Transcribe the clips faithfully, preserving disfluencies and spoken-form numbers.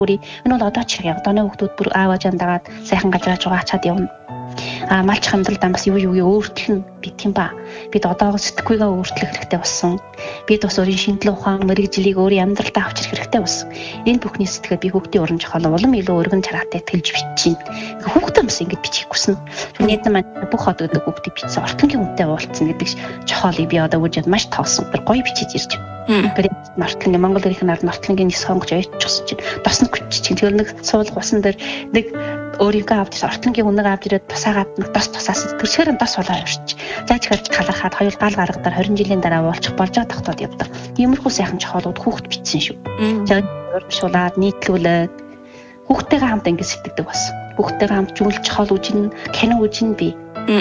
Энэ бол одоо ч яг одооны хүүхдүүд бүр аав аажаандагаад сайхан газараа жугаа ачаад явна. А малч хамдралдаа бас юу юу өөрчлөн бит юм ба. Бид одоогоо сэтгэхүйгээ өөрчлөх хэрэгтэй болсон. Бид бас өөрийн шинжлэх ухаан мэрэгжлийг өөрийн амьдралдаа авчрах хэрэгтэй болсон. Энэ бүхний сэтгэхэд би хүүхдийн уран зохиол улам илүү өргөн чараатай тэлж бичиж байна. Хүүхдэн бас ингэж бичих хүснэ. Түүнийд маань бүх хот гэдэг хүүхдийг бичсэн ортонгийн үнэтэй уулзсан гэдэг зохиолыг би одоо үжид маш тоосон. Тэр гоё бичиж ирж байна. Тэгээд нортлонгийн Монгол эрхийн ард нортлонгийн нис сонгож ойчсон чинь тосно хүч чинь тэр нэг суулга усан дээр нэг өөрийнхөө авч ортонгийн үнэг авч ирээд тусаагаад нэг тос тусаас тэршээр нь тос болоо явчих. Зааж хад талархаад хоёр гал гаргагаар двадцать жилийн дараа уулчих болж байгаа тогтоод явдаг. Иймэрхүү сайхан чохолууд хүүхд бичсэн шүү. За урьдчилаад нийтлүүлээд хүүхдтэйгээ хамт ингэ сэтгэдэг бас. Хүүхдтэйгээ хамт жүгэл чохол үжин, кино үжин би.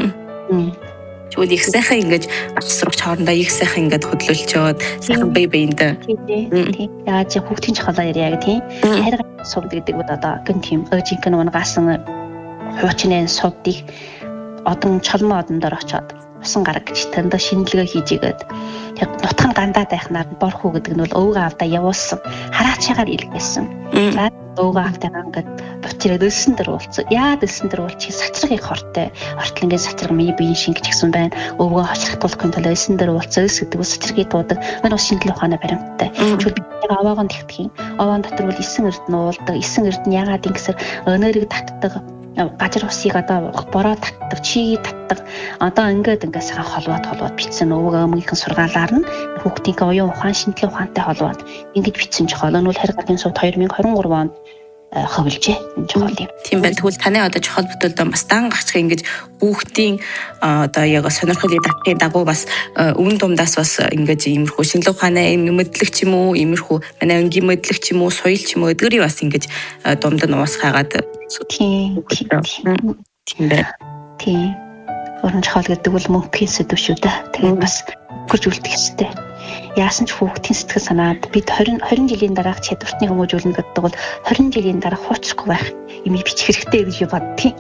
Тэгвэл их сайхан ингэж ах сурагч хоорондоо их сайхан ингэж хөдлөлчөөд сайхан бие биендээ. Тийм. Яа чи хүүхдийн чохолоо яриа гэх тийм. Харин сувд гэдэг нь одоо гэн тийм өжинхэн унгасан хуучны сувдыг одон чолмоо одон дээр очоод усан гараг гэж тэнд шинэлгээ хийжээгээд яг нутхан дандаа дайхнаар борхуу гэдэг нь бол өвгөө авдаа явуулсан хараачаагаар илгээсэн. За өвгөө автаа ингээд бочроод өлсөн дэр уулцсан. Яад өлсөн дэр уулчих сачрагын хортой ортлонгийн сачраг миний биеийн шингэж гисэн байна. Өвгөө хошрохтуулахын тулд өлсөн дэр уулцсан өлс гэдэг нь сачрагийн дуудаг. Энэ бас шинжлэх ухааны баримттай. Чүл бид овоогоо тэгтгэхийн. Овоон дотор бол эсэн эрд нь уулдаг. Эсэн эрд нь ягаад ингэсэр өнөөрийг татдаг. Газар усыг одоо бороо татдаг, чигийг татдаг. Одоо ингээд ингээд сайхан холбоод холбоод бичсэн өвгөө өмнгийн сургаалаар нь хүүхдийн оюун ухаан, шинжлэх ухаантай холбоод ингэж бичсэн жохол. Энэ бол харьгагийн сувд twenty twenty-three онд хөвлөжээ энэ жохол юм. Тийм байна. Тэгвэл таны одоо жохол бүтээлдээ бас дан гахчих ингэж хүүхдийн одоо яг сонирхлын татгын дагуу бас өвн дундаас бас ингэж иймэрхүү шинжлэх ухааны мэдлэг ч юм уу, иймэрхүү манай өнгийн мэдлэг ч юм уу, соёл ч юм уу эдгэрийг бас ингэж дунд нь уусгаагаад тийм тийм байна. Тийм. Уран зохиол гэдэг бол мөнхийн сэдв шүү дээ. Тэгээд бас гүрж үлдэх ёстой. Яасан ч хүүхдийн сэтгэл санаад бид twenty жилийн дараах чадвартны хүмүүжүүлнэ гэдэг бол twenty жилийн дараа хуучрахгүй байх юм бичих хэрэгтэй гэж боддгийг.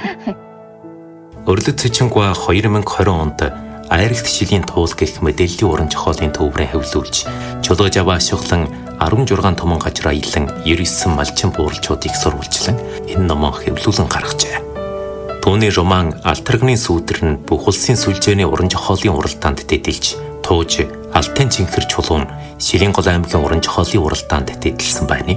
Өрлөг Цэчингва twenty twenty онд Айрагт жилийн туул гэх мэдээллийн уран зохиолын төврийн хэвлүүлж чулууж аваа шуглан sixteen томон гажир аялан ninety-nine малчин бууралчуудыг сурвалжлан энэ номон хэвлүүлэн гаргажээ. Түүний роман Алтарганы сүүдэр нь бүх улсын сүлжээний уран зохиолын уралдаанд тэтэлж тууж Алтан Цэнхэр чулуун Шилэнгол аймгийн уран зохиолын уралдаанд тэтэлсэн байна.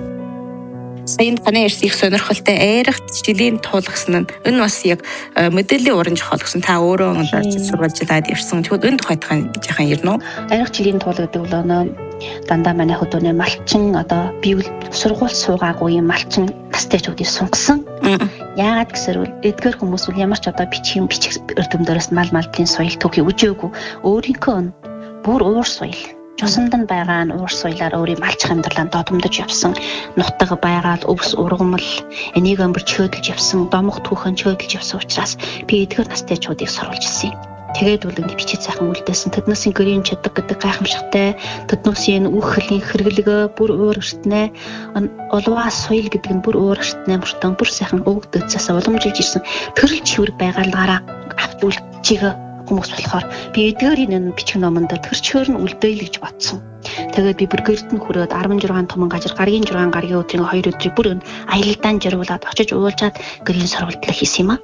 Сайн таны ярьсан их сонирхолтой Айрагт жилийн туул гэсэн нь энэ бас яг мэдээллийн уран зохиол гэсэн та өөрөө сурвалжлаад явсан. Тэгвэл энэ тухайтхан жаахан ярина уу? Айрагт жилийн туул гэдэг бол өнөө дандаа манай хөдөөний малчин одоо бие сургууль суугаагүй юм малчин настайчуудыг сунгасан. Яагаад гэсэрвэл эдгээр хүмүүс бол ямар ч одоо бичих юм бичих өртөмдөрөөс мал малын соёл төгөө үжээгүй өөрийнхөө бүр уур соёл Жусанд нь байгаа нь уур соёлоор өөрийн малч амьдралаа додомдож явсан. Нутаг байгаад өвс ургамал энийг өмбөр чөөдөлж явсан, домог түүхэн чөөдөлж явсан учраас би эдгээр настайчуудыг сурвалжилсан. Тэгээд бол ингэ бичиж сайхан үлдээсэн. Тэднээсийн гэрийн чаддаг гэдэг гайхамшигтай, тэднээсийн үг хөлийн хэрэглэгөө бүр уур өртнээ, улваа соёл гэдэг нь бүр уур өртнээ мөртөн бүр сайхан өвгдөцөөс уламжилж ирсэн. Төрөл чивэр байгаалагаараа авч үлчигээ хүмүүс болохоор би эдгээрийн энэ бичих номонд төрчхөр нь үлдээл гэж бодсон. Тэгээд би бүр гэрд нь хүрээд sixteen томон гажир гаргийн six гаргийн өдрийн two өдрийг бүр аялалдаан жиргуулад очиж уулзаад гэрийн сурвалжлал хийсэн юм аа.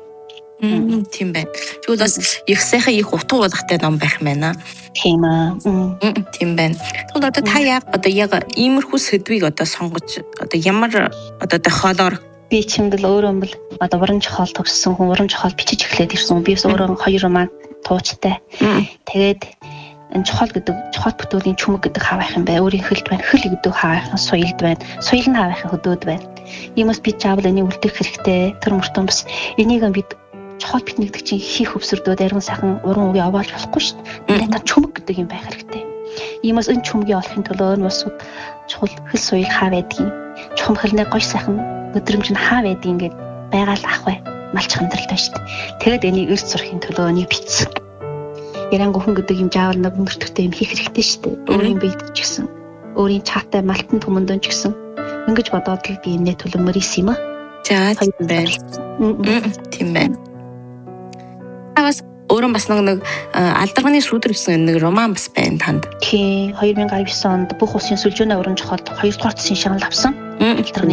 Мм тийм байна. Тэгвэл бас их сайхан их утга болгохтой ном байх юм байна. Тийм аа. Тийм байна. Тэгвэл одоо та яг одоо яг иймэрхүү сэдвийг одоо сонгож одоо ямар одоо тохиолоор би чимдэл өөрөө бол одоо уран зохиол төгссөн хүн уран зохиол бичиж эхлээд ирсэн. Би өөрөө хоёр роман туучтай. Тэгээд энэ чухал гэдэг чухал бүтээлийн чүмэг гэдэг хаваах юм бай. Өөрийн хөлд байна. Хөл гэдэг хаваах соёлд байна. Соёл нь хаваах хөдөөд байна. Иймээс би чаавал энийг үлдээх хэрэгтэй. Тэр мөртөө бас энийг бид чухал битнэ гэдэг чинь хийх өвсөрдөө дарин сайхан уран үгээ овоолж болохгүй шүү дээ. Энэ чүмэг гэдэг юм байх хэрэгтэй. Иймээс энэ чүмгийг олохын төлөө нь бас чухал хөл соёл хаа байдгийг, чухамхлны гоё сайхан өдрөмж нь хаа байдгийг ингээд байгаал ах бай. Малч хандралтай шүү дээ. Тэгэд энийг эрс сурахын төлөө энийг бичсэн. Ярангу хүн гэдэг юм жаавал нэг мөртөгтэй юм хийх хэрэгтэй шүү дээ. Өөрийн биед ч гэсэн, өөрийн чаатай малтан түмэндэн ч гэсэн ингэж бодоод л би юмнээ төлөмөр исэн юм аа. За тийм байна. Тийм байна. Авас өөрөө бас нэг алдарганы сүүдэр гэсэн нэг роман бас байна танд. Тийм, twenty nineteen онд бүх улсын сүлжээний уран зохиолд two дугаар засгийн шагнал авсан. Алдарганы